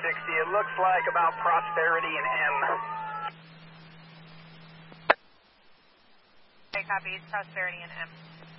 It looks like about Prosperity and M. Okay, copy. Prosperity and M.